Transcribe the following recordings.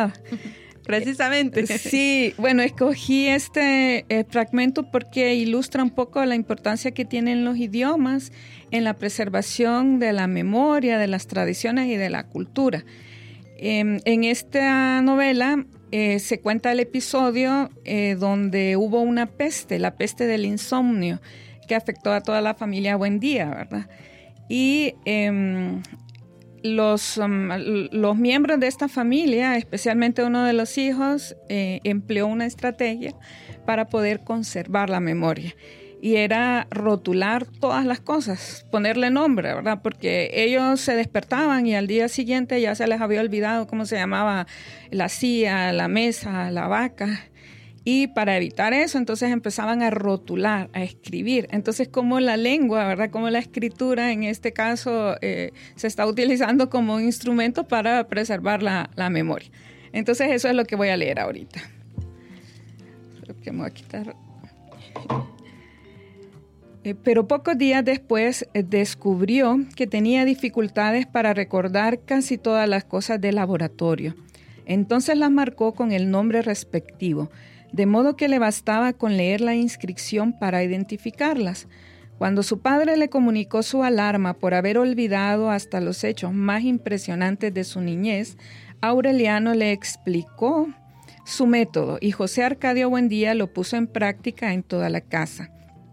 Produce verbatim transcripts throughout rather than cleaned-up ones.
nada. Precisamente. Sí, bueno, escogí este eh, fragmento porque ilustra un poco la importancia que tienen los idiomas en la preservación de la memoria, de las tradiciones y de la cultura. Eh, en esta novela eh, se cuenta el episodio eh, donde hubo una peste, la peste del insomnio, que afectó a toda la familia Buendía, ¿verdad? Y eh, Los, um, los miembros de esta familia, especialmente uno de los hijos, eh, empleó una estrategia para poder conservar la memoria. Y era rotular todas las cosas, ponerle nombre, ¿verdad? Porque ellos se despertaban y al día siguiente ya se les había olvidado cómo se llamaba la silla, la mesa, la vaca. Y para evitar eso, entonces empezaban a rotular, a escribir. Entonces, como la lengua, ¿verdad? Como la escritura, en este caso, eh, se está utilizando como un instrumento para preservar la, la memoria. Entonces, eso es lo que voy a leer ahorita. Creo que me voy a quitar. Eh, pero pocos días después eh, descubrió que tenía dificultades para recordar casi todas las cosas del laboratorio. Entonces las marcó con el nombre respectivo, de modo que le bastaba con leer la inscripción para identificarlas. Cuando su padre le comunicó su alarma por haber olvidado hasta los hechos más impresionantes de su niñez, Aureliano le explicó su método y José Arcadio Buendía lo puso en práctica en toda la casa.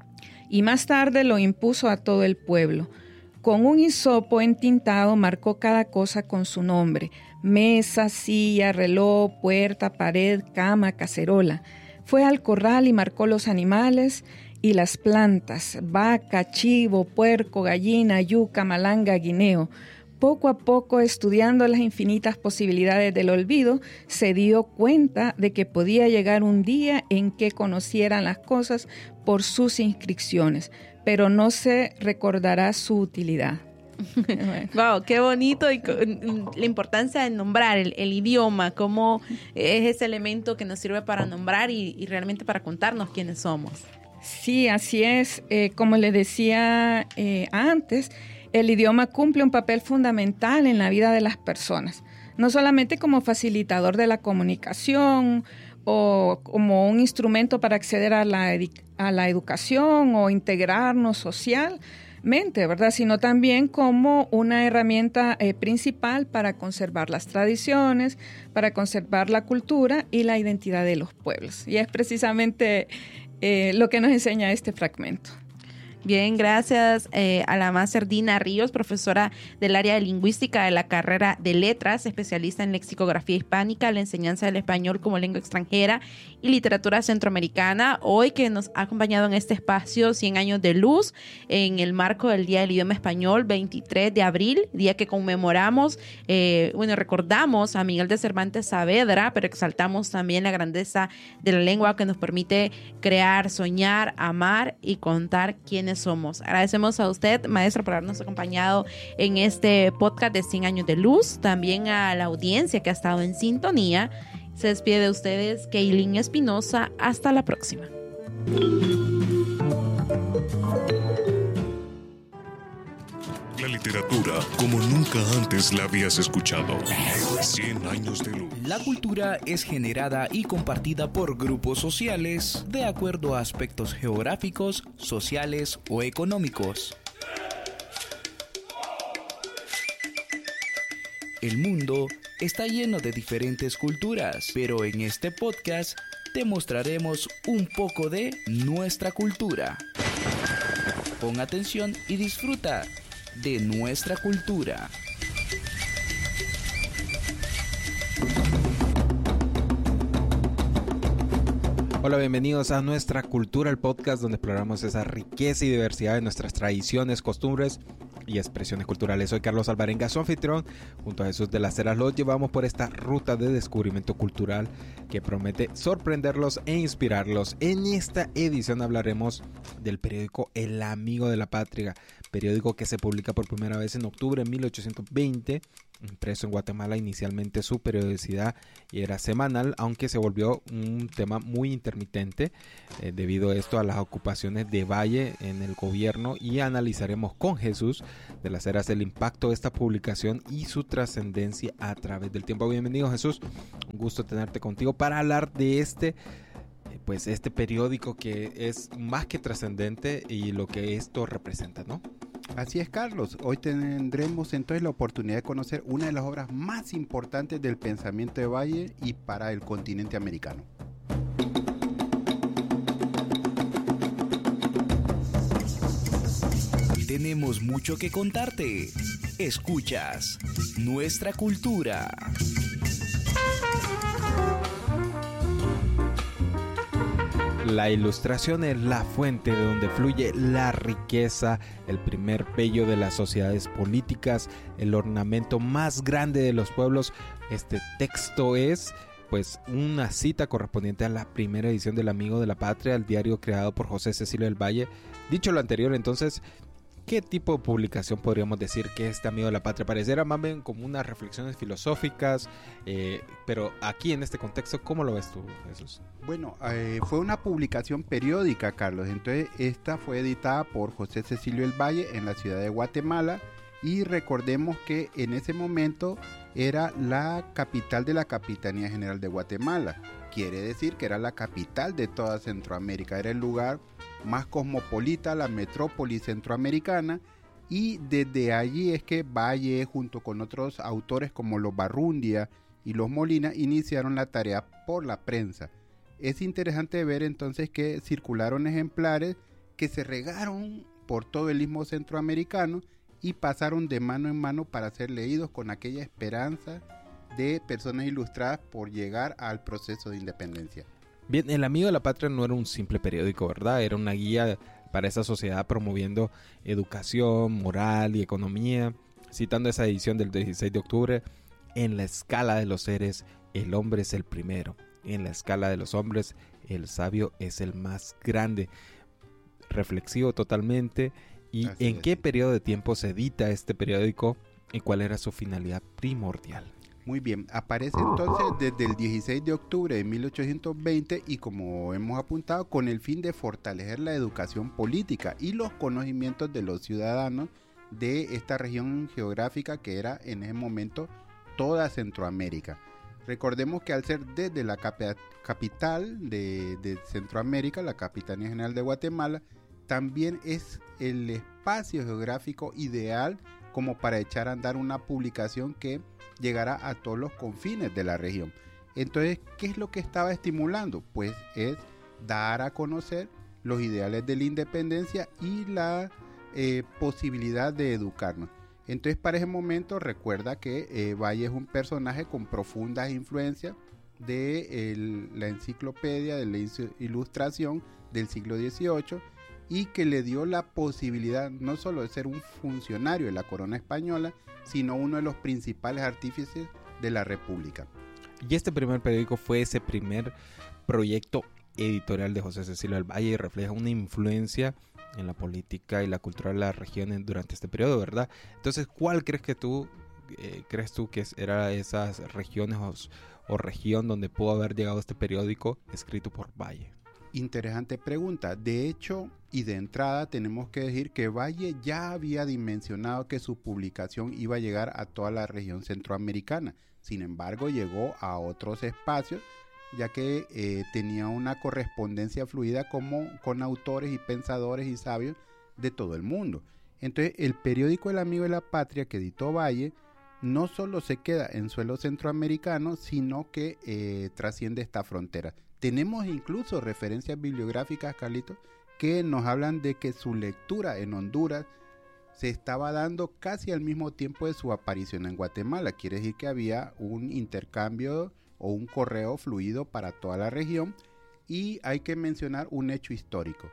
Y más tarde lo impuso a todo el pueblo. Con un hisopo entintado marcó cada cosa con su nombre: mesa, silla, reloj, puerta, pared, cama, cacerola. Fue al corral y marcó los animales y las plantas: vaca, chivo, puerco, gallina, yuca, malanga, guineo. Poco a poco, estudiando las infinitas posibilidades del olvido, se dio cuenta de que podía llegar un día en que conocieran las cosas por sus inscripciones, pero no se recordará su utilidad. Bueno. Wow, qué bonito, y la importancia de nombrar el, el idioma, cómo es ese elemento que nos sirve para nombrar y, y realmente para contarnos quiénes somos. Sí, así es. Eh, como le decía eh, antes, el idioma cumple un papel fundamental en la vida de las personas, no solamente como facilitador de la comunicación o como un instrumento para acceder a la, a la educación o integrarnos socialmente, ¿verdad? Sino también como una herramienta eh, principal para conservar las tradiciones, para conservar la cultura y la identidad de los pueblos. Y es precisamente eh, lo que nos enseña este fragmento. Bien, gracias eh, a la máster Dina Ríos, profesora del área de lingüística de la carrera de letras, especialista en lexicografía hispánica, la enseñanza del español como lengua extranjera y literatura centroamericana, hoy que nos ha acompañado en este espacio cien años de luz en el marco del Día del Idioma Español, veintitrés de abril, día que conmemoramos, eh, bueno, recordamos a Miguel de Cervantes Saavedra, pero exaltamos también la grandeza de la lengua que nos permite crear, soñar, amar y contar quiénes somos. Agradecemos a usted, maestra, por habernos acompañado en este podcast de cien años de luz, también a la audiencia que ha estado en sintonía. Se despide de ustedes Keilin Espinosa. Hasta la próxima. La literatura como nunca antes la habías escuchado. cien años de luz. La cultura es generada y compartida por grupos sociales de acuerdo a aspectos geográficos, sociales o económicos. El mundo está lleno de diferentes culturas, pero en este podcast te mostraremos un poco de nuestra cultura. Pon atención y disfruta de nuestra cultura. Hola, bienvenidos a Nuestra Cultura, el podcast donde exploramos esa riqueza y diversidad de nuestras tradiciones, costumbres y expresiones culturales. Soy Carlos Alvarenga, su anfitrión. Junto a Jesús de las Heras los llevamos por esta ruta de descubrimiento cultural que promete sorprenderlos e inspirarlos. En esta edición hablaremos del periódico El Amigo de la Patria, periódico que se publica por primera vez en octubre de mil ochocientos veinte, impreso en Guatemala. Inicialmente su periodicidad era semanal, aunque se volvió un tema muy intermitente eh, debido a esto a las ocupaciones de Valle en el gobierno, y analizaremos con Jesús de las Heras el impacto de esta publicación y su trascendencia a través del tiempo. Bienvenido, Jesús, un gusto tenerte contigo para hablar de este pues este periódico que es más que trascendente y lo que esto representa, ¿no? Así es, Carlos. Hoy tendremos entonces la oportunidad de conocer una de las obras más importantes del pensamiento de Valle y para el continente americano. Tenemos mucho que contarte. Escuchas Nuestra Cultura. La ilustración es la fuente de donde fluye la riqueza, el primer vello de las sociedades políticas, el ornamento más grande de los pueblos. Este texto es pues una cita correspondiente a la primera edición del Amigo de la Patria, el diario creado por José Cecilio del Valle. Dicho lo anterior, entonces, ¿qué tipo de publicación podríamos decir que este Amigo de la Patria? Pareciera más bien como unas reflexiones filosóficas, eh, pero aquí en este contexto, ¿cómo lo ves tú, Jesús? Bueno, eh, fue una publicación periódica, Carlos. Entonces, esta fue editada por José Cecilio del Valle en la ciudad de Guatemala, y recordemos que en ese momento era la capital de la Capitanía General de Guatemala. Quiere decir que era la capital de toda Centroamérica, era el lugar más cosmopolita, la metrópoli centroamericana, y desde allí es que Valle, junto con otros autores como los Barrundia y los Molina, iniciaron la tarea por la prensa. Es interesante ver entonces que circularon ejemplares que se regaron por todo el istmo centroamericano y pasaron de mano en mano para ser leídos con aquella esperanza de personas ilustradas por llegar al proceso de independencia. Bien, El Amigo de la Patria no era un simple periódico, ¿verdad? Era una guía para esa sociedad promoviendo educación, moral y economía. Citando esa edición del dieciséis de octubre, en la escala de los seres, el hombre es el primero. En la escala de los hombres, el sabio es el más grande. Reflexivo totalmente. ¿Y Así en es. qué periodo de tiempo se edita este periódico y cuál era su finalidad primordial? Muy bien, aparece entonces desde el dieciséis de octubre de mil ochocientos veinte y, como hemos apuntado, con el fin de fortalecer la educación política y los conocimientos de los ciudadanos de esta región geográfica que era en ese momento toda Centroamérica. Recordemos que al ser desde la cap- capital de, de Centroamérica, la Capitanía General de Guatemala, también es el espacio geográfico ideal como para echar a andar una publicación que llegará a todos los confines de la región. Entonces, ¿qué es lo que estaba estimulando? Pues es dar a conocer los ideales de la independencia y la eh, posibilidad de educarnos. Entonces, para ese momento, recuerda que eh, Valle es un personaje con profundas influencias de el, la enciclopedia de la Ilustración del siglo dieciocho, y que le dio la posibilidad no solo de ser un funcionario de la corona española, sino uno de los principales artífices de la República. Y este primer periódico fue ese primer proyecto editorial de José Cecilio del Valle y refleja una influencia en la política y la cultura de las regiones durante este periodo, ¿verdad? Entonces, ¿cuál crees que tú eh, crees tú que era esas regiones o, o región donde pudo haber llegado este periódico escrito por Valle? Interesante pregunta. De hecho, y de entrada tenemos que decir que Valle ya había dimensionado que su publicación iba a llegar a toda la región centroamericana. Sin embargo, llegó a otros espacios, ya que eh, tenía una correspondencia fluida como con autores y pensadores y sabios de todo el mundo. Entonces, el periódico El Amigo de la Patria que editó Valle no solo se queda en suelo centroamericano, sino que eh, trasciende esta frontera. Tenemos incluso referencias bibliográficas, Carlitos, que nos hablan de que su lectura en Honduras se estaba dando casi al mismo tiempo de su aparición en Guatemala. Quiere decir que había un intercambio o un correo fluido para toda la región. Y hay que mencionar un hecho histórico.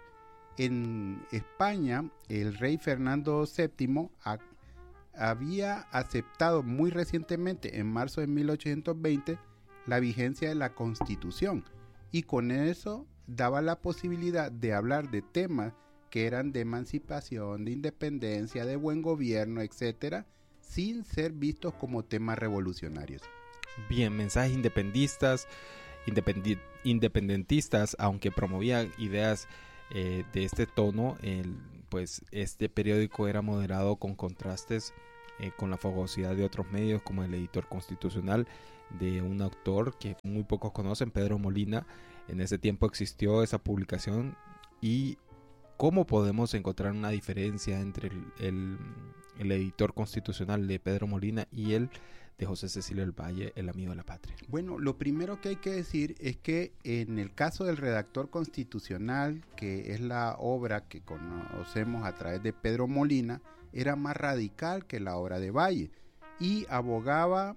En España, el rey Fernando séptimo a, había aceptado muy recientemente, en marzo de mil ochocientos veinte, la vigencia de la Constitución, y con eso daba la posibilidad de hablar de temas que eran de emancipación, de independencia, de buen gobierno, etcétera, sin ser vistos como temas revolucionarios. Bien, mensajes independistas, independi- independentistas, aunque promovían ideas eh, de este tono, el, pues este periódico era moderado con contrastes eh, con la fogosidad de otros medios, como el editor constitucional de un autor que muy pocos conocen, Pedro Molina. En ese tiempo existió esa publicación. Y ¿cómo podemos encontrar una diferencia entre el, el, el editor constitucional de Pedro Molina y el de José Cecilio del Valle, el amigo de la patria? Bueno, lo primero que hay que decir es que en el caso del redactor constitucional, que es la obra que conocemos a través de Pedro Molina, era más radical que la obra de Valle y abogaba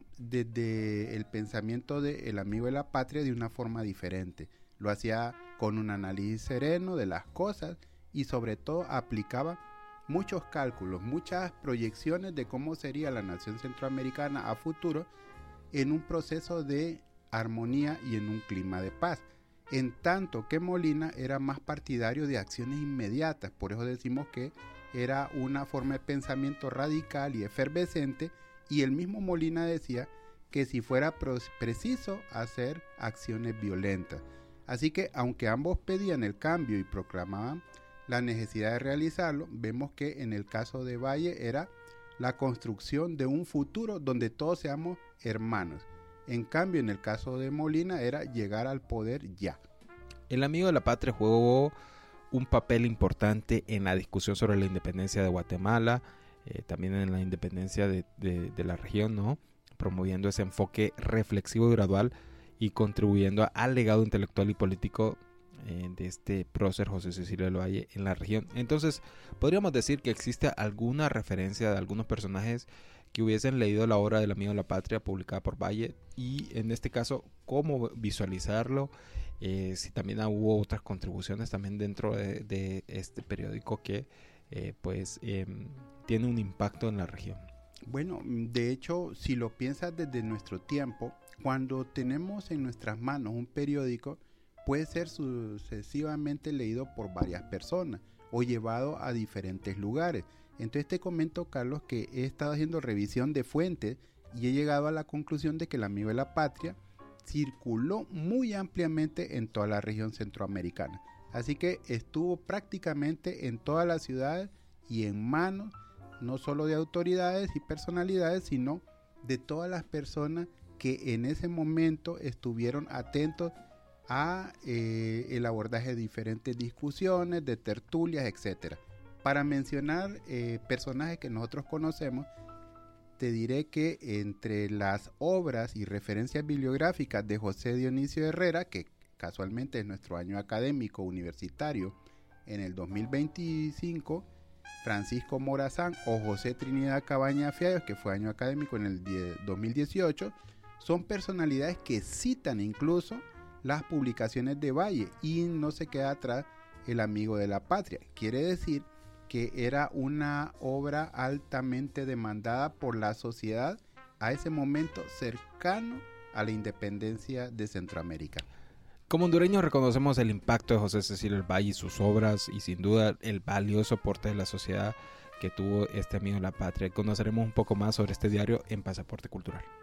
desde el pensamiento del amigo de la patria de una forma diferente. Lo hacía con un análisis sereno de las cosas y sobre todo aplicaba muchos cálculos, muchas proyecciones de cómo sería la nación centroamericana a futuro en un proceso de armonía y en un clima de paz. En tanto que Molina era más partidario de acciones inmediatas, por eso decimos que era una forma de pensamiento radical y efervescente, y el mismo Molina decía que si fuera preciso hacer acciones violentas. Así que aunque ambos pedían el cambio y proclamaban la necesidad de realizarlo, vemos que en el caso de Valle era la construcción de un futuro donde todos seamos hermanos. En cambio, en el caso de Molina era llegar al poder ya. El amigo de la patria jugó un papel importante en la discusión sobre la independencia de Guatemala, eh, también en la independencia de, de, de la región, ¿no? Promoviendo ese enfoque reflexivo y gradual y contribuyendo al legado intelectual y político eh, de este prócer José Cecilio del Valle en la región. Entonces, podríamos decir que existe alguna referencia de algunos personajes que hubiesen leído la obra del amigo de la patria publicada por Valle, y en este caso, cómo visualizarlo, eh, si también hubo otras contribuciones también dentro de, de este periódico que eh, pues eh, tiene un impacto en la región. Bueno, de hecho, si lo piensas desde nuestro tiempo, cuando tenemos en nuestras manos un periódico, puede ser sucesivamente leído por varias personas o llevado a diferentes lugares. Entonces te comento, Carlos, que he estado haciendo revisión de fuentes y he llegado a la conclusión de que el amigo de la patria circuló muy ampliamente en toda la región centroamericana. Así que estuvo prácticamente en todas las ciudades y en manos no solo de autoridades y personalidades, sino de todas las personas que en ese momento estuvieron atentos a eh, el abordaje de diferentes discusiones, de tertulias, etcétera. Para mencionar eh, personajes que nosotros conocemos, te diré que entre las obras y referencias bibliográficas de José Dionisio Herrera, que casualmente es nuestro año académico universitario en el dos mil veinticinco, Francisco Morazán o José Trinidad Cabaña Fiallos, que fue año académico en el dos mil dieciocho, son personalidades que citan incluso las publicaciones de Valle y no se queda atrás el amigo de la patria. Quiere decir que era una obra altamente demandada por la sociedad a ese momento cercano a la independencia de Centroamérica. Como hondureños reconocemos el impacto de José Cecilio del Valle y sus obras, y sin duda el valioso aporte de la sociedad que tuvo este amigo de la patria. Conoceremos un poco más sobre este diario en Pasaporte Cultural.